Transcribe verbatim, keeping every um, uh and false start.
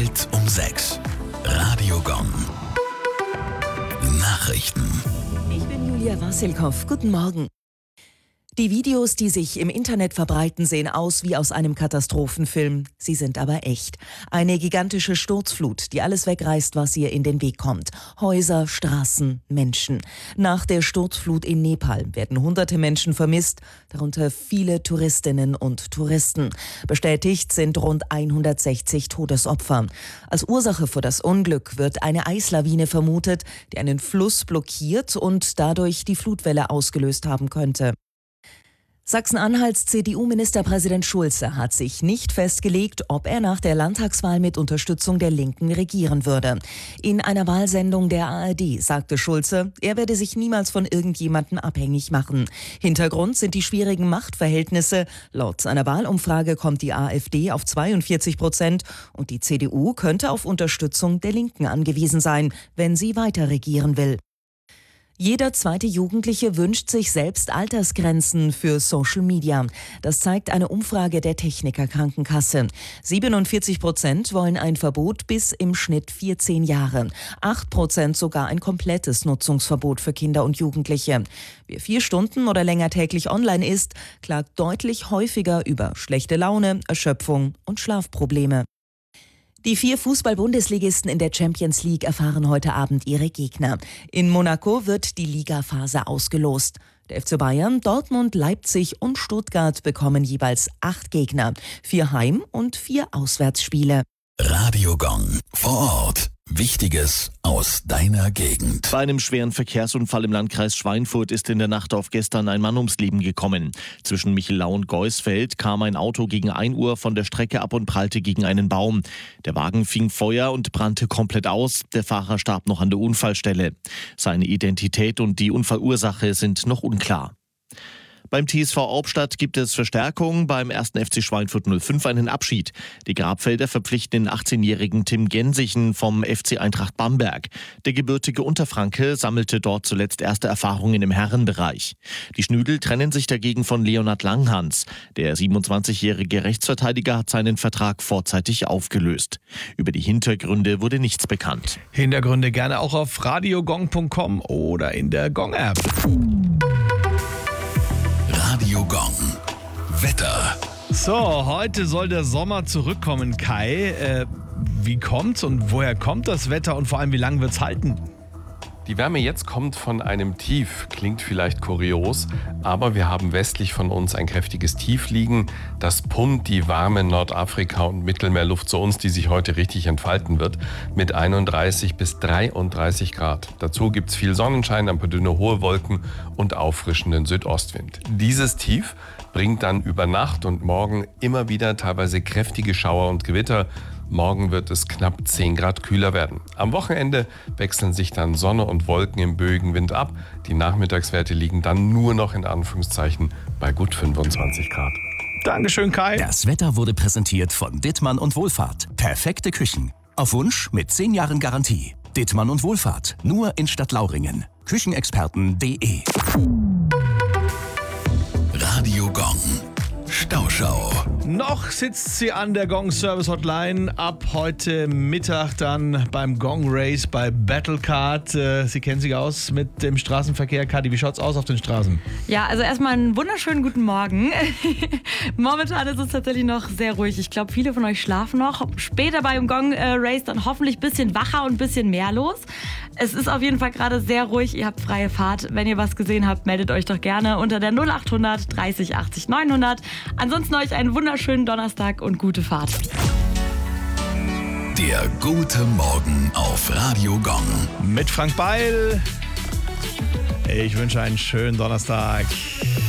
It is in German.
Welt um sechs. Radio Gong. Nachrichten. Ich bin Julia Wassilkow. Guten Morgen. Die Videos, die sich im Internet verbreiten, sehen aus wie aus einem Katastrophenfilm. Sie sind aber echt. Eine gigantische Sturzflut, die alles wegreißt, was ihr in den Weg kommt. Häuser, Straßen, Menschen. Nach der Sturzflut in Nepal werden hunderte Menschen vermisst, darunter viele Touristinnen und Touristen. Bestätigt sind rund hundertsechzig Todesopfer. Als Ursache für das Unglück wird eine Eislawine vermutet, die einen Fluss blockiert und dadurch die Flutwelle ausgelöst haben könnte. Sachsen-Anhalts C D U-Ministerpräsident Schulze hat sich nicht festgelegt, ob er nach der Landtagswahl mit Unterstützung der Linken regieren würde. In einer Wahlsendung der A R D sagte Schulze, er werde sich niemals von irgendjemandem abhängig machen. Hintergrund sind die schwierigen Machtverhältnisse. Laut einer Wahlumfrage kommt die AfD auf zweiundvierzig Prozent und die C D U könnte auf Unterstützung der Linken angewiesen sein, wenn sie weiter regieren will. Jeder zweite Jugendliche wünscht sich selbst Altersgrenzen für Social Media. Das zeigt eine Umfrage der Techniker Krankenkasse. siebenundvierzig Prozent wollen ein Verbot bis im Schnitt vierzehn Jahre. acht Prozent sogar ein komplettes Nutzungsverbot für Kinder und Jugendliche. Wer vier Stunden oder länger täglich online ist, klagt deutlich häufiger über schlechte Laune, Erschöpfung und Schlafprobleme. Die vier Fußball-Bundesligisten in der Champions League erfahren heute Abend ihre Gegner. In Monaco wird die Ligaphase ausgelost. Der F C Bayern, Dortmund, Leipzig und Stuttgart bekommen jeweils acht Gegner, vier Heim- und vier Auswärtsspiele. Radio Gong. Vor Ort. Wichtiges aus deiner Gegend. Bei einem schweren Verkehrsunfall im Landkreis Schweinfurt ist in der Nacht auf gestern ein Mann ums Leben gekommen. Zwischen Michelau und Geusfeld kam ein Auto gegen ein Uhr von der Strecke ab und prallte gegen einen Baum. Der Wagen fing Feuer und brannte komplett aus. Der Fahrer starb noch an der Unfallstelle. Seine Identität und die Unfallursache sind noch unklar. Beim T S V Hauptstadt gibt es Verstärkung, beim ersten F C Schweinfurt null fünf einen Abschied. Die Grabfelder verpflichten den achtzehnjährigen Tim Gensichen vom F C Eintracht Bamberg. Der gebürtige Unterfranke sammelte dort zuletzt erste Erfahrungen im Herrenbereich. Die Schnüdel trennen sich dagegen von Leonhard Langhans. Der siebenundzwanzigjährige Rechtsverteidiger hat seinen Vertrag vorzeitig aufgelöst. Über die Hintergründe wurde nichts bekannt. Hintergründe gerne auch auf radiogong punkt com oder in der Gong-App. Radio Gong. Wetter. So, heute soll der Sommer zurückkommen, Kai. Äh, wie kommt's und woher kommt das Wetter und vor allem, wie lange wird's halten? Die Wärme jetzt kommt von einem Tief, klingt vielleicht kurios, aber wir haben westlich von uns ein kräftiges Tief liegen. Das pumpt die warme Nordafrika- und Mittelmeerluft zu uns, die sich heute richtig entfalten wird, mit einunddreißig bis dreiunddreißig Grad. Dazu gibt es viel Sonnenschein, ein paar dünne hohe Wolken und auffrischenden Südostwind. Dieses Tief bringt dann über Nacht und morgen immer wieder teilweise kräftige Schauer und Gewitter. Morgen wird es knapp zehn Grad kühler werden. Am Wochenende wechseln sich dann Sonne und Wolken im Böigenwind ab. Die Nachmittagswerte liegen dann nur noch in Anführungszeichen bei gut fünfundzwanzig Grad. Dankeschön, Kai. Das Wetter wurde präsentiert von Dittmann und Wohlfahrt. Perfekte Küchen. Auf Wunsch mit zehn Jahren Garantie. Dittmann und Wohlfahrt. Nur in Stadtlauringen. Küchenexperten punkt de. Radio Gong. Stauschau. Noch sitzt sie an der Gong Service Hotline. Ab heute Mittag dann beim Gong Race bei Battlecard. Sie kennen sich aus mit dem Straßenverkehr. Kadi, wie schaut's aus auf den Straßen? Ja, also erstmal einen wunderschönen guten Morgen. Momentan ist es tatsächlich noch sehr ruhig. Ich glaube, viele von euch schlafen noch. Später beim Gong Race dann hoffentlich ein bisschen wacher und ein bisschen mehr los. Es ist auf jeden Fall gerade sehr ruhig. Ihr habt freie Fahrt. Wenn ihr was gesehen habt, meldet euch doch gerne unter der null achthundert dreißig achtzig neunhundert. Ansonsten euch einen wunderschönen Donnerstag und gute Fahrt. Der gute Morgen auf Radio Gong. Mit Frank Beil. Ich wünsche einen schönen Donnerstag.